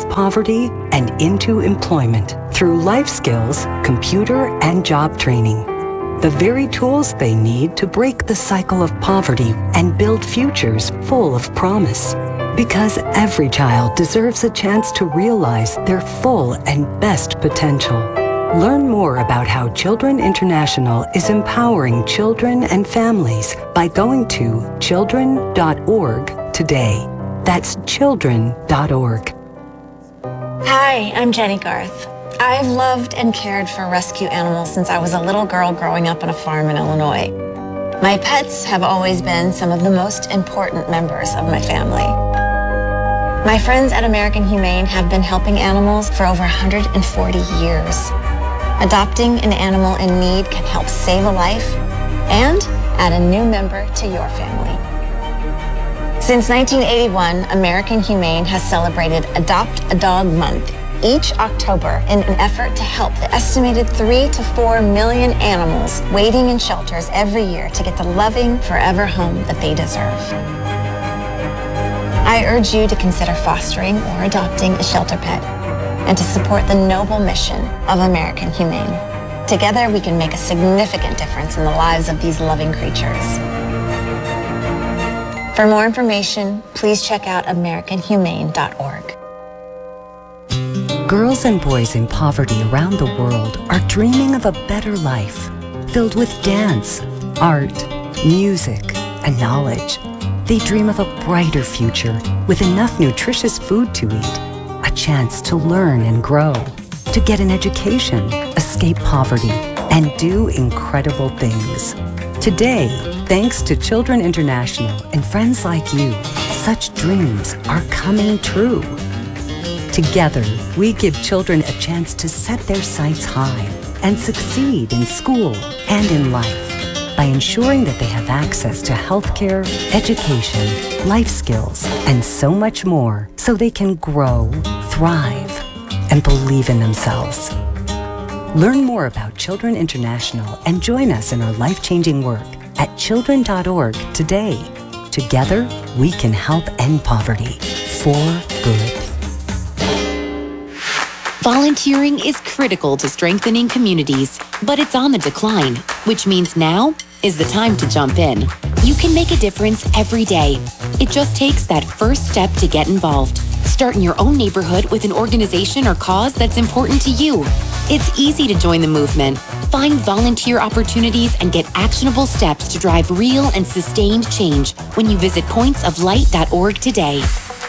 poverty and into employment through life skills, computer, and job training. The very tools they need to break the cycle of poverty and build futures full of promise. Because every child deserves a chance to realize their full and best potential. Learn more about how Children International is empowering children and families by going to children.org today. That's children.org. Hi, I'm Jenny Garth. I've loved and cared for rescue animals since I was a little girl growing up on a farm in Illinois. My pets have always been some of the most important members of my family. My friends at American Humane have been helping animals for over 140 years. Adopting an animal in need can help save a life and add a new member to your family. Since 1981, American Humane has celebrated Adopt a Dog Month each October in an effort to help the estimated 3 to 4 million animals waiting in shelters every year to get the loving, forever home that they deserve. I urge you to consider fostering or adopting a shelter pet and to support the noble mission of American Humane. Together, we can make a significant difference in the lives of these loving creatures. For more information, please check out AmericanHumane.org. Girls and boys in poverty around the world are dreaming of a better life, filled with dance, art, music, and knowledge. They dream of a brighter future with enough nutritious food to eat, a chance to learn and grow, to get an education, escape poverty, and do incredible things. Today, thanks to Children International and friends like you, such dreams are coming true. Together, we give children a chance to set their sights high and succeed in school and in life by ensuring that they have access to healthcare, education, life skills, and so much more so they can grow, thrive, and believe in themselves. Learn more about Children International and join us in our life-changing work at children.org today. Together, we can help end poverty for good. Volunteering is critical to strengthening communities, but it's on the decline, which means now is the time to jump in. You can make a difference every day. It just takes that first step to get involved. Start in your own neighborhood with an organization or cause that's important to you. It's easy to join the movement. Find volunteer opportunities and get actionable steps to drive real and sustained change when you visit pointsoflight.org today.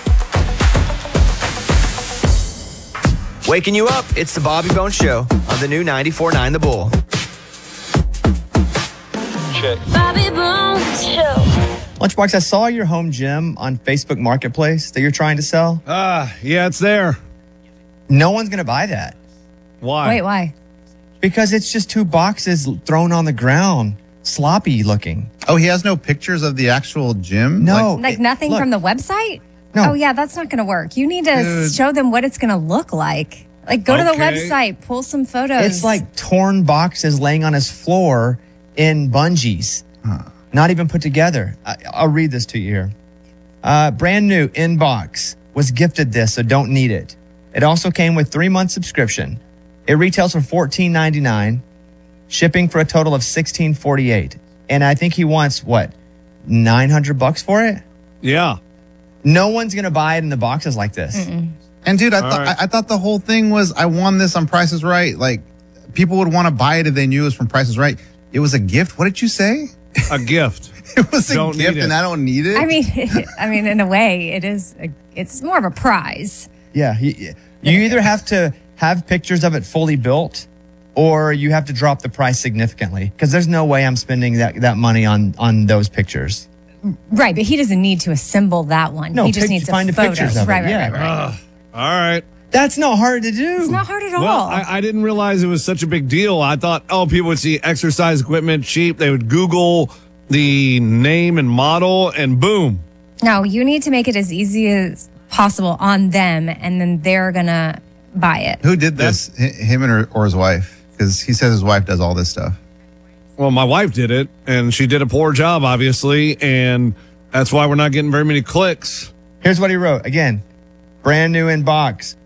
Waking you up, it's the Bobby Bones Show on the new 94.9 The Bull. Check. Bobby Bones Show. Lunchbox, I saw your home gym on Facebook Marketplace that you're trying to sell. Yeah, it's there. No one's going to buy that. Why? Wait, why? Because it's just 2 boxes thrown on the ground, sloppy looking. Oh, he has no pictures of the actual gym? No. Like nothing look. from the website? No. Oh, yeah, that's not going to work. You need to show them what it's going to look like. Like, go to the website, pull some photos. It's like torn boxes laying on his floor in bungees, not even put together. I'll read this to you here. Brand new in box. Was gifted this, so don't need it. It also came with 3-month subscription. It retails for $14.99, shipping for a total of $16.48. And I think he wants, what, $900 for it? Yeah. No one's going to buy it in the boxes like this. Mm-mm. And dude, I thought the whole thing was I won this on Price is Right. Like, people would want to buy it if they knew it was from Price is Right. It was a gift. What did you say? A gift. It was a gift and I don't need it? I mean, in a way, it's more of a prize. Yeah. You either have to have pictures of it fully built or you have to drop the price significantly because there's no way I'm spending that money on those pictures. Right, but he doesn't need to assemble that one. No, he just needs find the photos. pictures of it. Right. All right. That's not hard to do. It's not hard at all. Well, I didn't realize it was such a big deal. I thought, people would see exercise equipment cheap. They would Google the name and model and boom. No, you need to make it as easy as possible on them and then they're going to buy it. Who did this? Him or his wife? Because he says his wife does all this stuff. Well, my wife did it, and she did a poor job, obviously, and that's why we're not getting very many clicks. Here's what he wrote. Again, brand new in box.